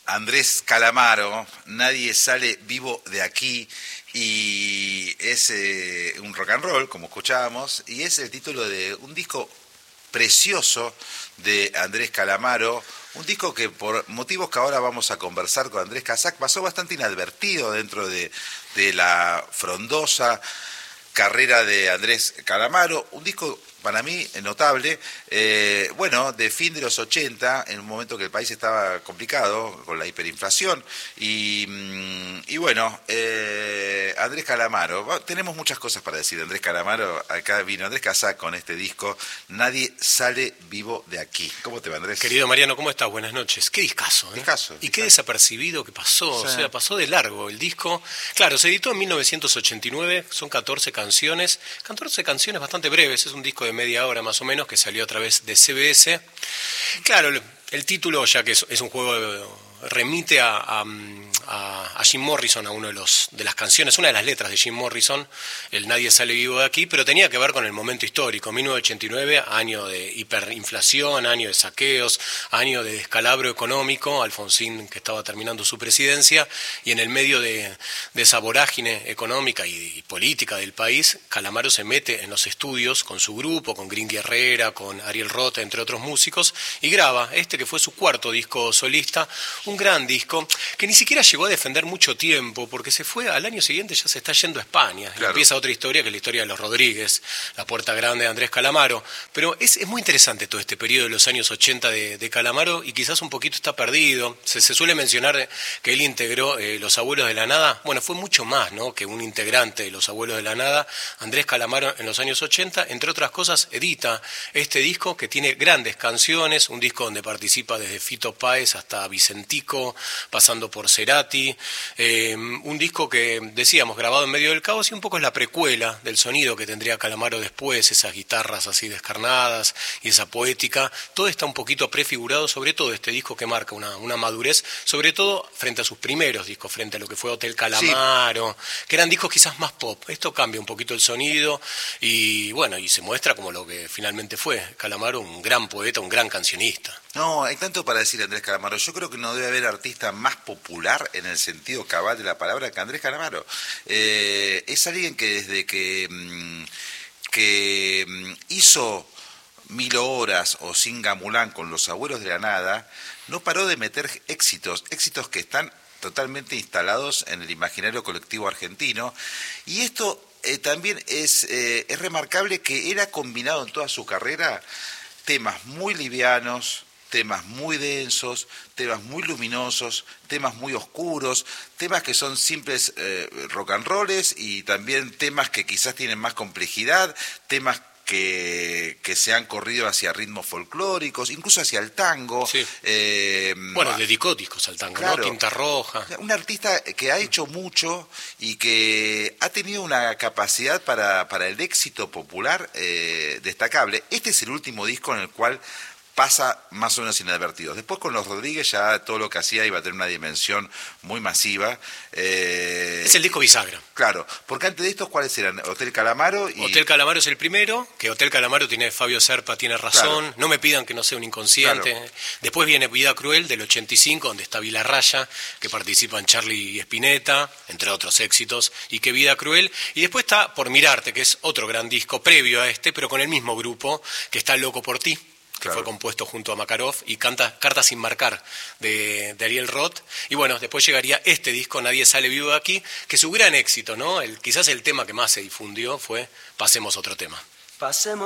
Andrés Calamaro, Nadie sale vivo de aquí, y es un rock and roll, como escuchábamos, y es el título de un disco precioso de Andrés Calamaro, un disco que por motivos que ahora vamos a conversar con Andrés Casac pasó bastante inadvertido dentro de la frondosa carrera de Andrés Calamaro, un disco para mí notable, de fin de los 80, en un momento que el país estaba complicado con la hiperinflación, y Andrés Calamaro, tenemos muchas cosas para decir de Andrés Calamaro. Acá vino Andrés Casac con este disco, Nadie sale vivo de aquí. ¿Cómo te va, Andrés? Querido Mariano, ¿cómo estás? Buenas noches. Qué discazo, ¿eh? Y qué desapercibido que pasó, sí. O sea, pasó de largo el disco. Claro, se editó en 1989, son 14 canciones bastante breves, es un disco de media hora más o menos que salió a través de CBS. Claro, el título, ya que es un juego, remite a Jim Morrison, a uno de las canciones, una de las letras de Jim Morrison, el Nadie sale vivo de aquí, pero tenía que ver con el momento histórico, 1989, año de hiperinflación, año de saqueos, año de descalabro económico, Alfonsín que estaba terminando su presidencia, y en el medio de esa vorágine económica y política del país, Calamaro se mete en los estudios con su grupo, con Gringy Herrera, con Ariel Roth, entre otros músicos, y graba que fue su cuarto disco solista, un gran disco que ni siquiera llegó a defender mucho tiempo, porque se fue al año siguiente, ya se está yendo a España, claro. Y empieza otra historia, que es la historia de los Rodríguez, la puerta grande de Andrés Calamaro, pero es muy interesante todo este periodo de los años 80 de Calamaro, y quizás un poquito está perdido. Se suele mencionar que él integró Los Abuelos de la Nada. Bueno, fue mucho más, ¿no?, que un integrante de Los Abuelos de la Nada. Andrés Calamaro en los años 80, entre otras cosas, edita este disco que tiene grandes canciones, un disco donde participa desde Fito Páez hasta Vicentico, pasando por Cerati, un disco que, decíamos, grabado en medio del caos, y un poco es la precuela del sonido que tendría Calamaro después, esas guitarras así descarnadas y esa poética. Todo está un poquito prefigurado, sobre todo este disco que marca una madurez, sobre todo frente a sus primeros discos, frente a lo que fue Hotel Calamaro, sí, que eran discos quizás más pop. Esto cambia un poquito el sonido y se muestra como lo que finalmente fue Calamaro, un gran poeta, un gran cancionista. No, hay tanto para decir Andrés Calamaro. Yo creo que no debe haber artista más popular en el sentido cabal de la palabra que Andrés Calamaro. Es alguien que desde que hizo 1000 horas o Singa Mulán con Los Abuelos de la Nada, no paró de meter éxitos que están totalmente instalados en el imaginario colectivo argentino. Y esto también es remarcable, que él ha combinado en toda su carrera temas muy livianos, temas muy densos, temas muy luminosos, temas muy oscuros, temas que son simples rock and rolls, y también temas que quizás tienen más complejidad, temas que se han corrido hacia ritmos folclóricos, incluso hacia el tango. Sí. Dedicó discos al tango, claro, ¿no? Tinta Roja. Un artista que ha hecho mucho y que ha tenido una capacidad para el éxito popular destacable. Este es el último disco en el cual pasa más o menos inadvertido. Después con los Rodríguez ya todo lo que hacía iba a tener una dimensión muy masiva. Es el disco bisagra. Claro, porque antes de estos, ¿cuáles eran? Hotel Calamaro y... Hotel Calamaro es el primero, que Hotel Calamaro tiene Fabio Serpa, tiene razón, claro. No me pidan que no sea un inconsciente. Claro. Después viene Vida Cruel del 85, donde está Vilarraya, que participa en Charlie y Spinetta, entre otros éxitos, y que Vida Cruel. Y después está Por Mirarte, que es otro gran disco previo a este, pero con el mismo grupo, que está Loco por ti, que claro, fue compuesto junto a Makarov, y Cartas sin marcar de Ariel Roth. Y después llegaría este disco, Nadie sale vivo de aquí, que su gran éxito, ¿no? Quizás el tema que más se difundió fue Pasemos otro tema. Pasemos